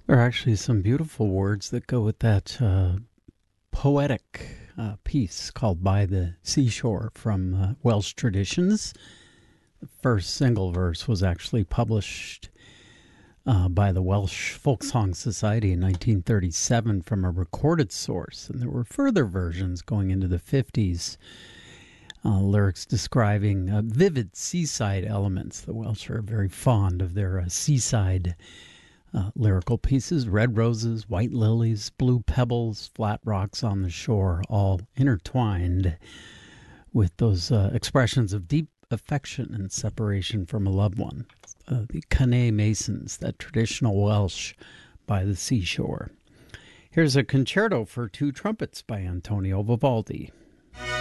There are actually some beautiful words that go with that poetic piece called By the Seashore from Welsh Traditions. The first single verse was actually published by the Welsh Folk Song Society in 1937 from a recorded source, and there were further versions going into the 50s. Lyrics describing vivid seaside elements. The Welsh are very fond of their seaside lyrical pieces: red roses, white lilies, blue pebbles, flat rocks on the shore, all intertwined with those expressions of deep affection and separation from a loved one. The Cannae Masons, that traditional Welsh by the seashore. Here's a concerto for two trumpets by Antonio Vivaldi.